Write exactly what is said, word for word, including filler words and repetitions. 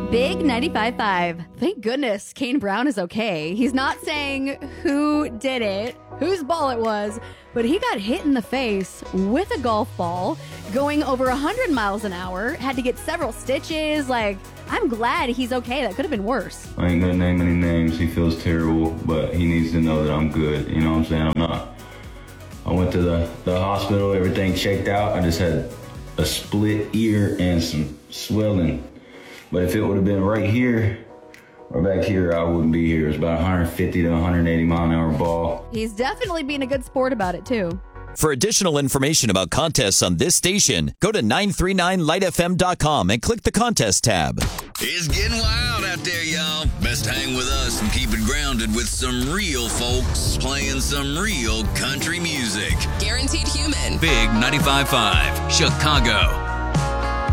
Big ninety-five point five. Thank goodness Kane Brown is okay. He's not saying who did it, whose ball it was, but he got hit in the face with a golf ball going over one hundred miles an hour, had to get several stitches. Like, I'm glad he's okay. That could have been worse. I ain't gonna name any names. He feels terrible, but he needs to know that I'm good. You know what I'm saying? I'm not. I went to the, the hospital, everything checked out. I just had a split ear and some swelling. But if it would have been right here or back here, I wouldn't be here. It's about one fifty to one eighty mile an hour ball. He's definitely being a good sport about it, too. For additional information about contests on this station, go to nine three nine light f m dot com and click the contest tab. It's getting wild out there, y'all. Best hang with us and keep it grounded with some real folks playing some real country music. Guaranteed Human. Big ninety-five point five, Chicago.